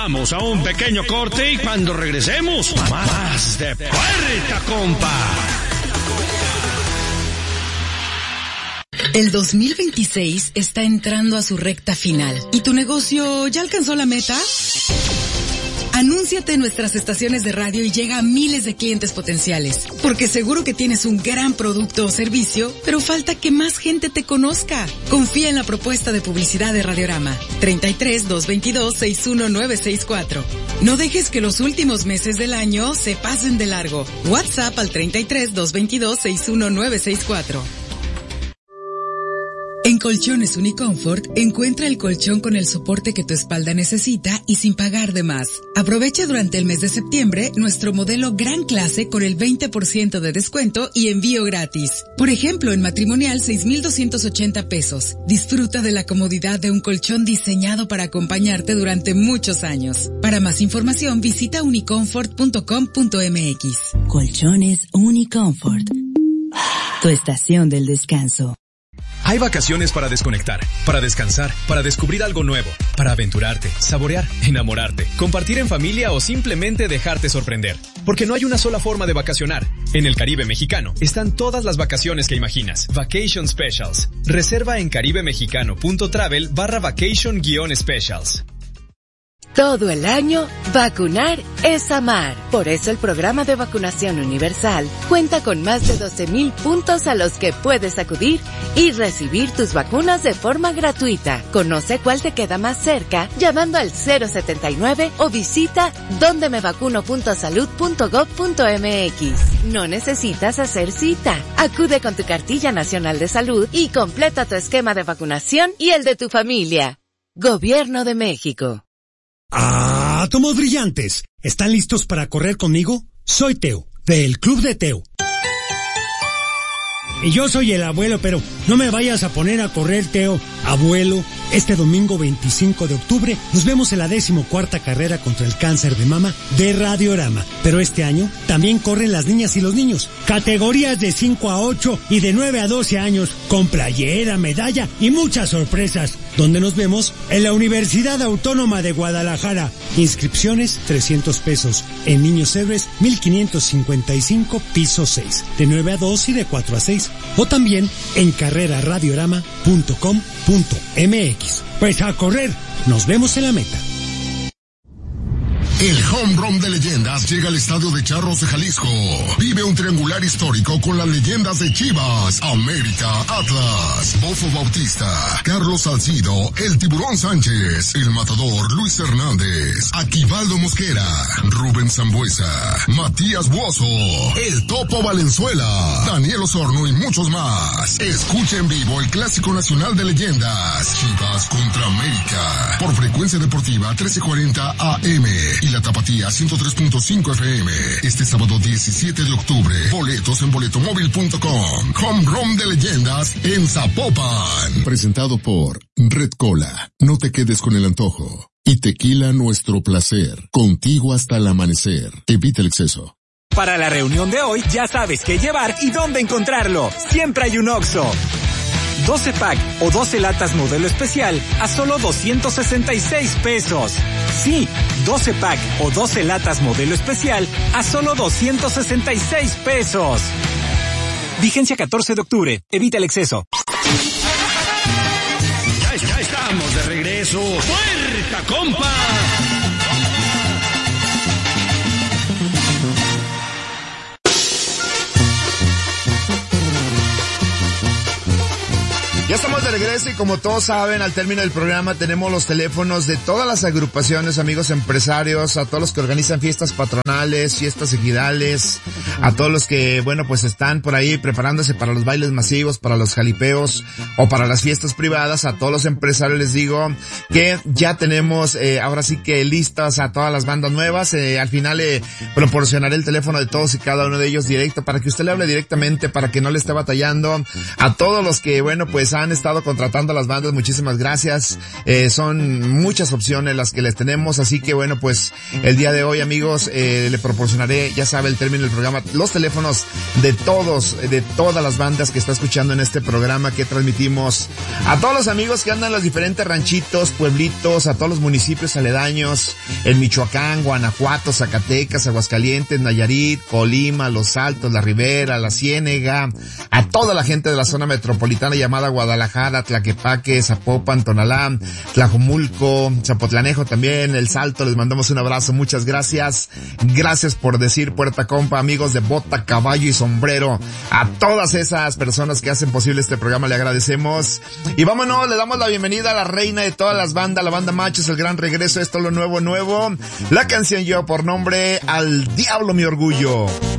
Vamos a un pequeño corte y cuando regresemos, más de Puerta Compa. El 2026 está entrando a su recta final. ¿Y tu negocio ya alcanzó la meta? Anúnciate en nuestras estaciones de radio y llega a miles de clientes potenciales. Porque seguro que tienes un gran producto o servicio, pero falta que más gente te conozca. Confía en la propuesta de publicidad de Radiorama. 33-222-61964. No dejes que los últimos meses del año se pasen de largo. WhatsApp al 33-222-61964. En Colchones Unicomfort, encuentra el colchón con el soporte que tu espalda necesita y sin pagar de más. Aprovecha durante el mes de septiembre nuestro modelo Gran Clase con el 20% de descuento y envío gratis. Por ejemplo, en matrimonial 6,280 pesos. Disfruta de la comodidad de un colchón diseñado para acompañarte durante muchos años. Para más información, visita unicomfort.com.mx. Colchones Unicomfort. Tu estación del descanso. Hay vacaciones para desconectar, para descansar, para descubrir algo nuevo, para aventurarte, saborear, enamorarte, compartir en familia o simplemente dejarte sorprender. Porque no hay una sola forma de vacacionar. En el Caribe mexicano están todas las vacaciones que imaginas. Vacation Specials. Reserva en caribemexicano.travel/vacation-specials. Todo el año, vacunar es amar. Por eso el programa de vacunación universal cuenta con más de 12,000 puntos a los que puedes acudir y recibir tus vacunas de forma gratuita. Conoce cuál te queda más cerca llamando al 079 o visita dondemevacuno.salud.gov.mx. No necesitas hacer cita. Acude con tu cartilla nacional de salud y completa tu esquema de vacunación y el de tu familia. Gobierno de México. ¡Átomos brillantes! ¿Están listos para correr conmigo? Soy Teo, del Club de Teo. Y yo soy el abuelo, pero no me vayas a poner a correr, Teo. Abuelo, este domingo 25 de octubre nos vemos en la 14ª carrera contra el cáncer de mama de Radiorama. Pero este año también corren las niñas y los niños. Categorías de 5 a 8 y de 9 a 12 años, con playera, medalla y muchas sorpresas. Donde nos vemos en la Universidad Autónoma de Guadalajara. Inscripciones 300 pesos. En Niños Héroes 1555, piso 6. De 9 a 2 y de 4 a 6. O también en carreraradiorama.com.mx. Pues a correr, nos vemos en la meta. El Home Run de Leyendas llega al Estadio de Charros de Jalisco. Vive un triangular histórico con las leyendas de Chivas, América, Atlas, Bofo Bautista, Carlos Salcido, el Tiburón Sánchez, el Matador Luis Hernández, Aquivaldo Mosquera, Rubén Sambuesa, Matías Buoso, el Topo Valenzuela, Daniel Osorno y muchos más. Escucha en vivo el Clásico Nacional de Leyendas, Chivas contra América, por Frecuencia Deportiva 1340 AM. Y la Tapatía 103.5 FM. Este sábado 17 de octubre. Boletos en boletomóvil.com. Home Run de Leyendas en Zapopan. Presentado por Red Cola. No te quedes con el antojo. Y Tequila Nuestro Placer. Contigo hasta el amanecer. Evita el exceso. Para la reunión de hoy ya sabes qué llevar y dónde encontrarlo. Siempre hay un Oxxo. 12 pack o 12 latas modelo especial a solo 266 pesos. Sí, 12 pack o 12 latas modelo especial a solo 266 pesos. Vigencia 14 de octubre. Evita el exceso. Ya estamos de regreso. ¡Puerta Compa! Ya estamos de regreso y como todos saben, al término del programa tenemos los teléfonos de todas las agrupaciones, amigos empresarios, a todos los que organizan fiestas patronales, fiestas ejidales, a todos los que, bueno, pues están por ahí preparándose para los bailes masivos, para los jalipeos o para las fiestas privadas. A todos los empresarios les digo que ya tenemos ahora sí que listas a todas las bandas nuevas. Al final proporcionaré el teléfono de todos y cada uno de ellos directo para que usted le hable directamente, para que no le esté batallando. A todos los que, bueno, pues han han estado contratando las bandas, muchísimas gracias. Son muchas opciones las que les tenemos, así que bueno, pues el día de hoy, amigos, le proporcionaré, ya sabe el término del programa, los teléfonos de todas las bandas que está escuchando en este programa que transmitimos a todos los amigos que andan en los diferentes ranchitos, pueblitos, a todos los municipios aledaños, en Michoacán, Guanajuato, Zacatecas, Aguascalientes, Nayarit, Colima, Los Altos, La Ribera, La Ciénega, a toda la gente de la zona metropolitana llamada Guadalajara, Tlaquepaque, Zapopan, Tonalá, Tlajomulco, Zapotlanejo también, El Salto, les mandamos un abrazo, muchas gracias. Gracias por decir Puerta Compa, amigos de Bota, Caballo y Sombrero, a todas esas personas que hacen posible este programa, le agradecemos. Y vámonos, le damos la bienvenida a la reina de todas las bandas, la banda Machos, el gran regreso, esto es lo nuevo, la canción lleva por nombre Al Diablo mi Orgullo.